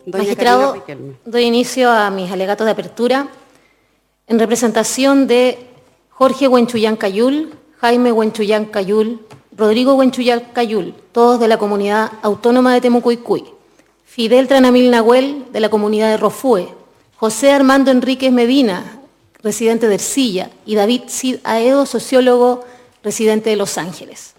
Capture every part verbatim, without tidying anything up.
Doña Magistrado, Karina Riquelme. Doy inicio a mis alegatos de apertura en representación de Jorge Huenchuyán Cayul, Jaime Huenchuyán Cayul, Rodrigo Huenchuyán Cayul, todos de la Comunidad Autónoma de Temucuicui, Fidel Tranamil Nahuel, de la Comunidad de Rofue, José Armando Enríquez Medina, residente de Ercilla, y David Cid Aedo, sociólogo, residente de Los Ángeles.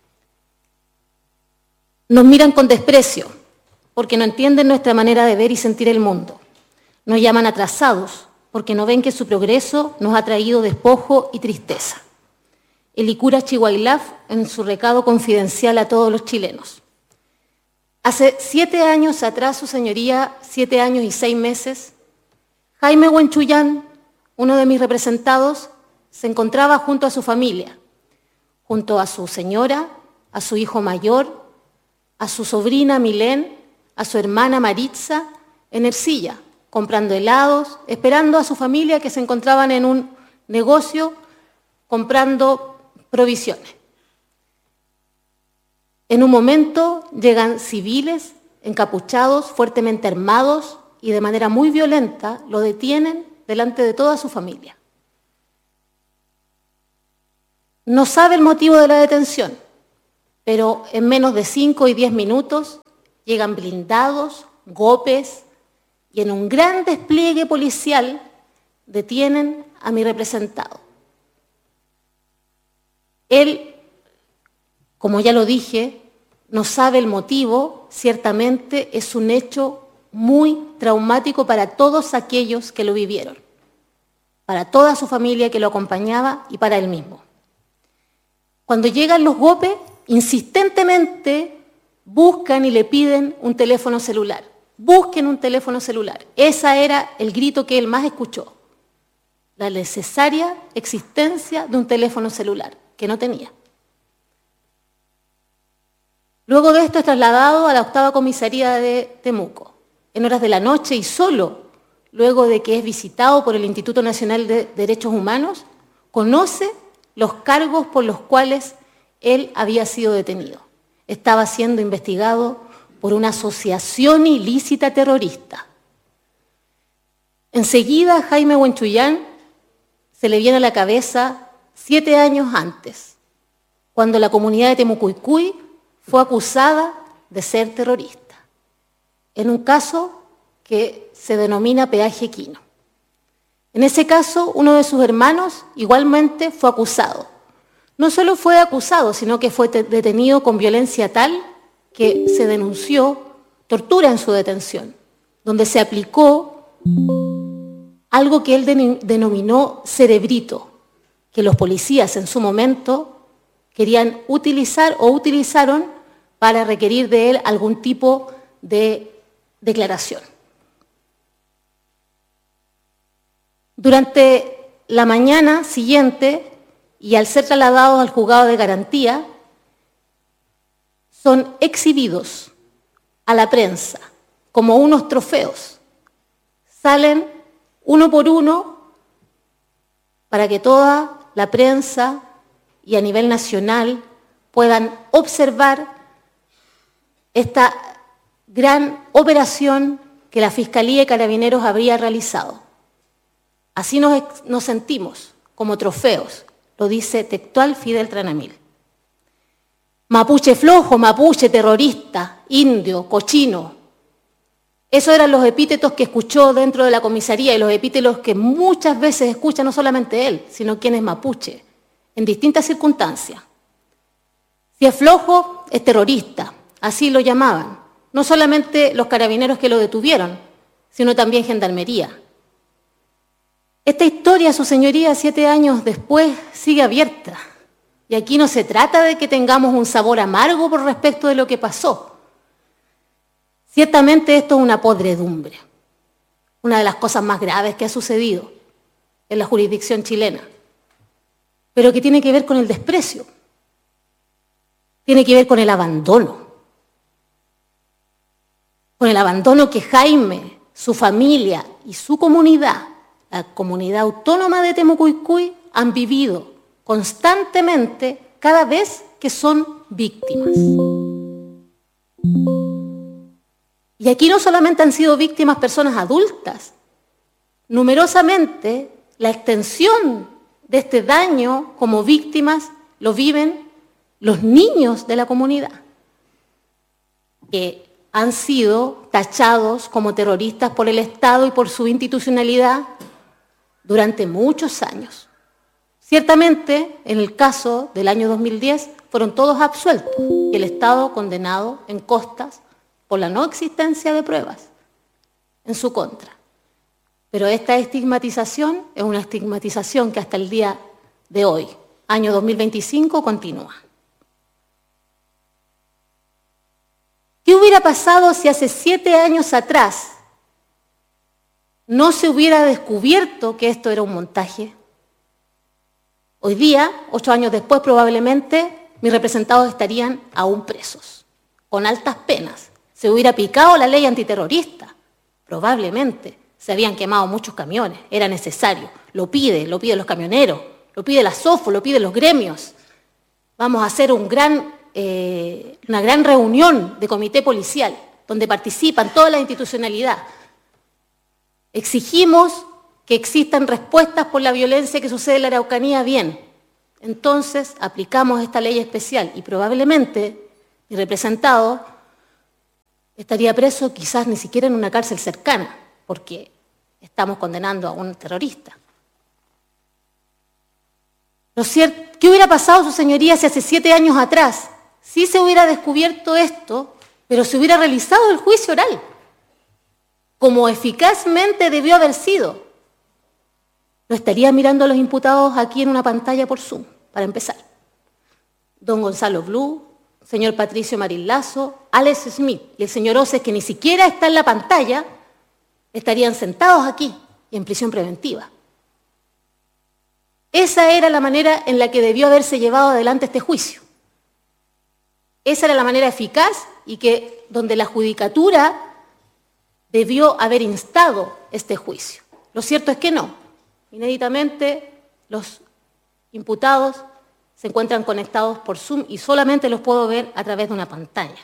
Nos miran con desprecio porque no entienden nuestra manera de ver y sentir el mundo. Nos llaman atrasados porque no ven que su progreso nos ha traído despojo y tristeza. El Icura Chihuailaf en su recado confidencial a todos los chilenos. Hace siete años atrás, su señoría, siete años y seis meses, Jaime Huenchuyán, uno de mis representados, se encontraba junto a su familia, junto a su señora, a su hijo mayor, a su sobrina Milén, a su hermana Maritza, en Ercilla, comprando helados, esperando a su familia que se encontraban en un negocio comprando provisiones. En un momento llegan civiles, encapuchados, fuertemente armados y de manera muy violenta lo detienen delante de toda su familia. No sabe el motivo de la detención, pero en menos de cinco y diez minutos llegan blindados, golpes y en un gran despliegue policial detienen a mi representado. Él, como ya lo dije, no sabe el motivo, ciertamente es un hecho muy traumático para todos aquellos que lo vivieron, para toda su familia que lo acompañaba y para él mismo. Cuando llegan los golpes, insistentemente buscan y le piden un teléfono celular. Busquen un teléfono celular. Ese era el grito que él más escuchó. La necesaria existencia de un teléfono celular, que no tenía. Luego de esto es trasladado a la octava comisaría de Temuco, en horas de la noche y solo luego de que es visitado por el Instituto Nacional de Derechos Humanos, conoce los cargos por los cuales él había sido detenido. Estaba siendo investigado por una asociación ilícita terrorista. Enseguida a Jaime Huenchuyán se le viene a la cabeza siete años antes, cuando la comunidad de Temucuicui fue acusada de ser terrorista, en un caso que se denomina peaje Quino. En ese caso, uno de sus hermanos igualmente fue acusado. No solo fue acusado, sino que fue detenido con violencia tal que se denunció tortura en su detención, donde se aplicó algo que él denominó cerebrito, que los policías en su momento querían utilizar o utilizaron para requerir de él algún tipo de declaración. Durante la mañana siguiente, y al ser trasladados al juzgado de garantía, son exhibidos a la prensa como unos trofeos. Salen uno por uno para que toda la prensa y a nivel nacional puedan observar esta gran operación que la Fiscalía de Carabineros habría realizado. Así nos, nos sentimos, como trofeos, lo dice textual Fidel Tranamil. Mapuche flojo, mapuche terrorista, indio, cochino. Esos eran los epítetos que escuchó dentro de la comisaría y los epítetos que muchas veces escucha no solamente él, sino quien es mapuche, en distintas circunstancias. Si es flojo, es terrorista, así lo llamaban. No solamente los carabineros que lo detuvieron, sino también Gendarmería. Esta historia, su señoría, siete años después, sigue abierta. Y aquí no se trata de que tengamos un sabor amargo por respecto de lo que pasó. Ciertamente esto es una podredumbre, una de las cosas más graves que ha sucedido en la jurisdicción chilena, pero que tiene que ver con el desprecio, tiene que ver con el abandono, con el abandono que Jaime, su familia y su comunidad, la comunidad autónoma de Temucuicui, han vivido constantemente cada vez que son víctimas. Y Y aquí no solamente han sido víctimas personas adultas, numerosamente la extensión de este daño como víctimas lo viven los niños de la comunidad, que han sido tachados como terroristas por el Estado y por su institucionalidad durante muchos años. Ciertamente, en el caso del año dos mil diez, fueron todos absueltos y el Estado condenado en costas por la no existencia de pruebas en su contra. Pero esta estigmatización es una estigmatización que hasta el día de hoy, año dos mil veinticinco, continúa. ¿Qué hubiera pasado si hace siete años atrás no se hubiera descubierto que esto era un montaje? Hoy día, ocho años después, probablemente mis representados estarían aún presos, con altas penas. Se hubiera aplicado la ley antiterrorista, probablemente. Se habían quemado muchos camiones, era necesario. Lo pide, lo piden los camioneros, lo pide la SOFO, lo piden los gremios. Vamos a hacer un gran, eh, una gran reunión de comité policial, donde participan toda la institucionalidad. Exigimos que existan respuestas por la violencia que sucede en la Araucanía, bien. Entonces aplicamos esta ley especial y probablemente mi representado estaría preso quizás ni siquiera en una cárcel cercana, porque estamos condenando a un terrorista. Lo cierto, ¿qué hubiera pasado, su señoría, si hace siete años atrás sí se hubiera descubierto esto, pero se hubiera realizado el juicio oral, como eficazmente debió haber sido? Lo estaría mirando a los imputados aquí en una pantalla por Zoom, para empezar. Don Gonzalo Blue, señor Patricio Marín Lazo, Alex Smith y el señor Oces, que ni siquiera está en la pantalla, estarían sentados aquí y en prisión preventiva. Esa era la manera en la que debió haberse llevado adelante este juicio. Esa era la manera eficaz y que donde la judicatura debió haber instado este juicio. Lo cierto es que no. Inéditamente, los imputados se encuentran conectados por Zoom y solamente los puedo ver a través de una pantalla.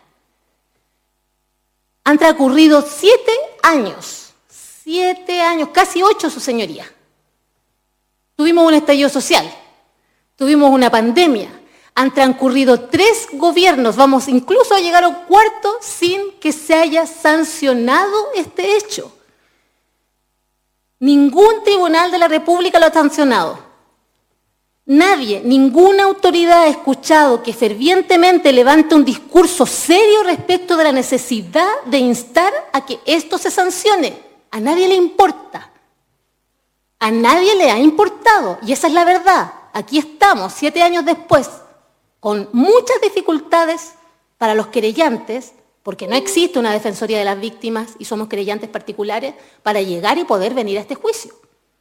Han transcurrido siete años, siete años, casi ocho, su señoría. Tuvimos un estallido social, tuvimos una pandemia, han transcurrido tres gobiernos, vamos incluso a llegar a un cuarto sin que se haya sancionado este hecho. Ningún tribunal de la República lo ha sancionado. Nadie, ninguna autoridad ha escuchado que fervientemente levante un discurso serio respecto de la necesidad de instar a que esto se sancione. A nadie le importa. A nadie le ha importado. Y esa es la verdad. Aquí estamos, siete años después, con muchas dificultades para los querellantes, porque no existe una defensoría de las víctimas y somos querellantes particulares, para llegar y poder venir a este juicio.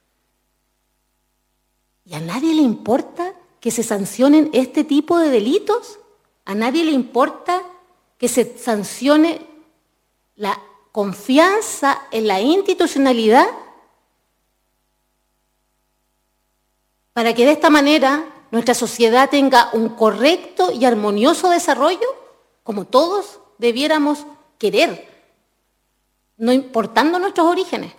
¿Y a nadie le importa que se sancionen este tipo de delitos? ¿A nadie le importa que se sancione la confianza en la institucionalidad? Para que de esta manera nuestra sociedad tenga un correcto y armonioso desarrollo, como todos debiéramos querer, no importando nuestros orígenes.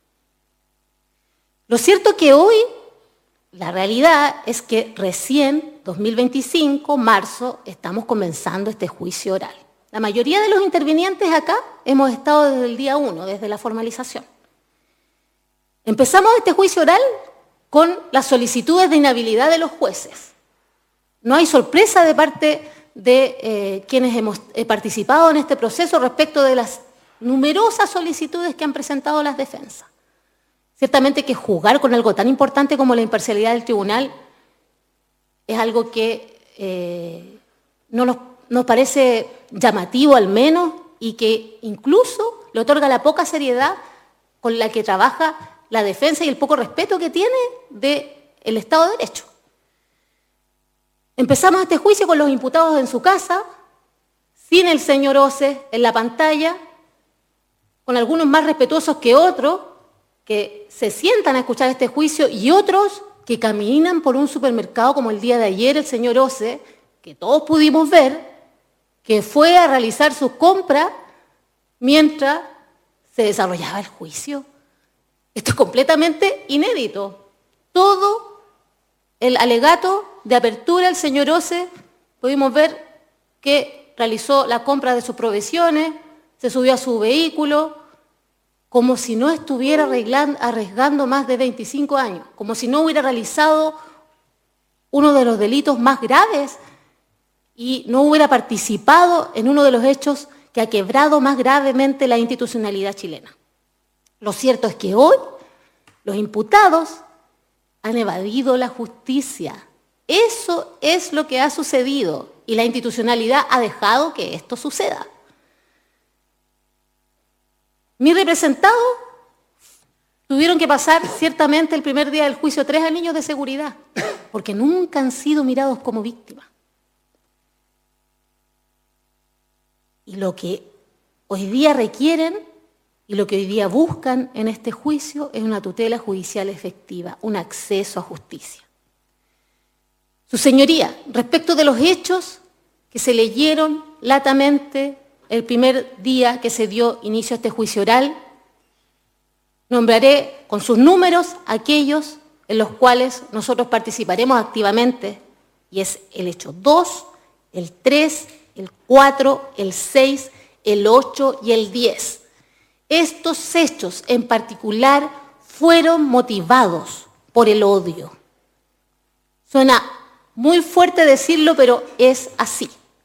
Lo cierto es que hoy la realidad es que recién, dos mil veinticinco, marzo, estamos comenzando este juicio oral. La mayoría de los intervinientes acá hemos estado desde el día uno, desde la formalización. Empezamos este juicio oral con las solicitudes de inhabilidad de los jueces. No hay sorpresa de parte de eh, quienes hemos eh, participado en este proceso respecto de las numerosas solicitudes que han presentado las defensas. Ciertamente que jugar con algo tan importante como la imparcialidad del tribunal es algo que eh, no nos, nos parece llamativo al menos y que incluso le otorga la poca seriedad con la que trabaja la defensa y el poco respeto que tiene del Estado de Derecho. Empezamos este juicio con los imputados en su casa, sin el señor Oces en la pantalla, con algunos más respetuosos que otros, que se sientan a escuchar este juicio, y otros que caminan por un supermercado, como el día de ayer el señor Oces, que todos pudimos ver, que fue a realizar sus compras mientras se desarrollaba el juicio. Esto es completamente inédito. Todo el alegato de apertura del señor Ose, pudimos ver que realizó la compra de sus provisiones, se subió a su vehículo, como si no estuviera arriesgando más de veinticinco años, como si no hubiera realizado uno de los delitos más graves y no hubiera participado en uno de los hechos que ha quebrado más gravemente la institucionalidad chilena. Lo cierto es que hoy los imputados han evadido la justicia. Eso es lo que ha sucedido y la institucionalidad ha dejado que esto suceda. Mis representados tuvieron que pasar ciertamente el primer día del juicio tres anillos de seguridad, porque nunca han sido mirados como víctimas. Y lo que hoy día requieren y lo que hoy día buscan en este juicio es una tutela judicial efectiva, un acceso a justicia. Su señoría, respecto de los hechos que se leyeron latamente el primer día que se dio inicio a este juicio oral, nombraré con sus números aquellos en los cuales nosotros participaremos activamente, y es el hecho dos, el tres, el cuatro, el seis, el ocho y el diez. Estos hechos en particular fueron motivados por el odio. Suena muy fuerte decirlo, pero es así.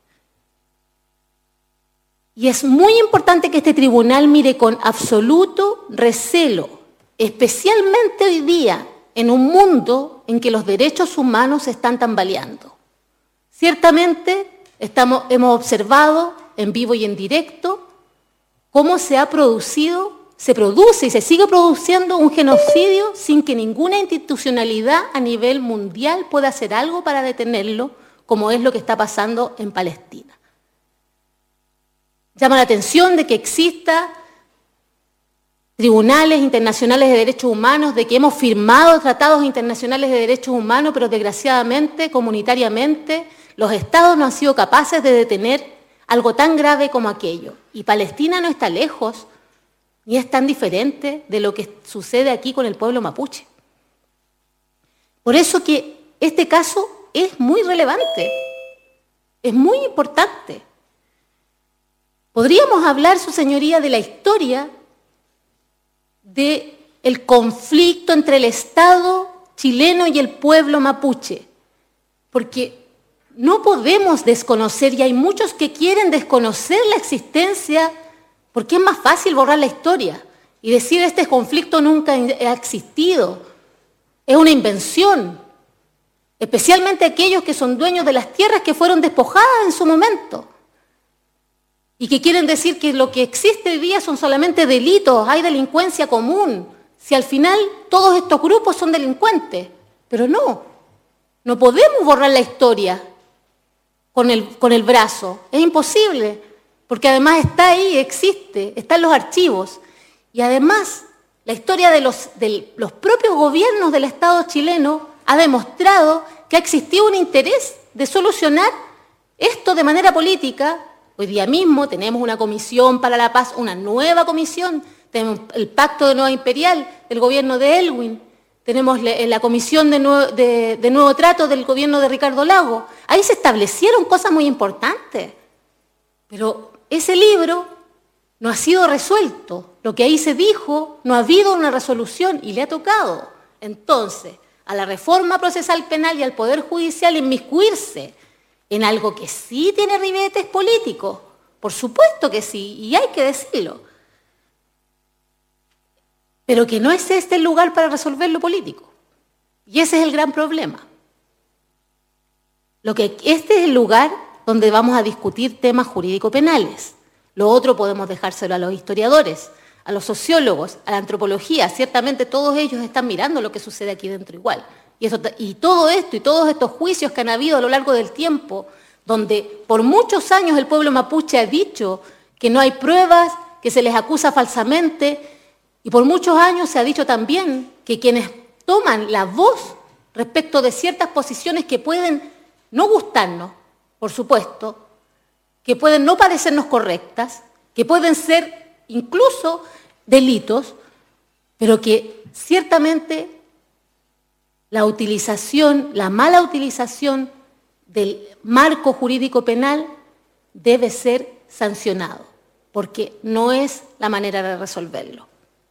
Y es muy importante que este tribunal mire con absoluto recelo, especialmente hoy día, en un mundo en que los derechos humanos se están tambaleando. Ciertamente estamos, hemos observado en vivo y en directo cómo se ha producido, se produce y se sigue produciendo un genocidio sin que ninguna institucionalidad a nivel mundial pueda hacer algo para detenerlo, como es lo que está pasando en Palestina. Llama la atención de que exista tribunales internacionales de derechos humanos, de que hemos firmado tratados internacionales de derechos humanos, pero desgraciadamente, comunitariamente, los estados no han sido capaces de detener algo tan grave como aquello. Y Palestina no está lejos, ni es tan diferente de lo que sucede aquí con el pueblo mapuche. Por eso que este caso es muy relevante, es muy importante. Podríamos hablar, su señoría, de la historia del conflicto entre el Estado chileno y el pueblo mapuche, porque no podemos desconocer, y hay muchos que quieren desconocer la existencia, porque es más fácil borrar la historia y decir este conflicto nunca ha existido, es una invención, especialmente aquellos que son dueños de las tierras que fueron despojadas en su momento. Y que quieren decir que lo que existe hoy día son solamente delitos, hay delincuencia común, si al final todos estos grupos son delincuentes. Pero no, no podemos borrar la historia con el, con el brazo, es imposible, porque además está ahí, existe, está en los archivos. Y además, la historia de los, de los propios gobiernos del Estado chileno ha demostrado que ha existido un interés de solucionar esto de manera política. Hoy día mismo tenemos una comisión para la paz, una nueva comisión, tenemos el Pacto de Nueva Imperial del gobierno de Elwin, tenemos la comisión de nuevo, de, de nuevo trato del gobierno de Ricardo Lagos. Ahí se establecieron cosas muy importantes, pero ese libro no ha sido resuelto. Lo que ahí se dijo, no ha habido una resolución y le ha tocado entonces a la reforma procesal penal y al Poder Judicial inmiscuirse en algo que sí tiene ribetes políticos, por supuesto que sí, y hay que decirlo, pero que no es este el lugar para resolver lo político. Y ese es el gran problema. Lo que, este es el lugar donde vamos a discutir temas jurídico-penales. Lo otro podemos dejárselo a los historiadores, a los sociólogos, a la antropología. Ciertamente todos ellos están mirando lo que sucede aquí dentro igual. Y, eso, y todo esto y todos estos juicios que han habido a lo largo del tiempo, donde por muchos años el pueblo mapuche ha dicho que no hay pruebas, que se les acusa falsamente, y por muchos años se ha dicho también que quienes toman la voz respecto de ciertas posiciones que pueden no gustarnos, por supuesto, que pueden no parecernos correctas, que pueden ser incluso delitos, pero que ciertamente la utilización, la mala utilización del marco jurídico penal debe ser sancionado, porque no es la manera de resolverlo.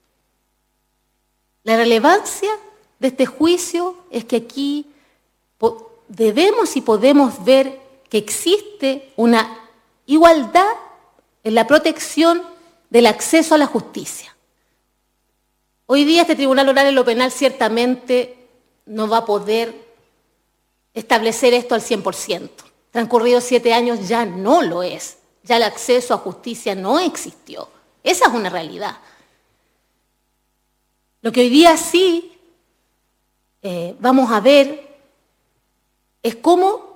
La relevancia de este juicio es que aquí debemos y podemos ver que existe una igualdad en la protección del acceso a la justicia. Hoy día este Tribunal Oral en lo Penal ciertamente no va a poder establecer esto al cien por ciento. Transcurridos siete años ya no lo es. Ya el acceso a justicia no existió. Esa es una realidad. Lo que hoy día sí eh, vamos a ver es cómo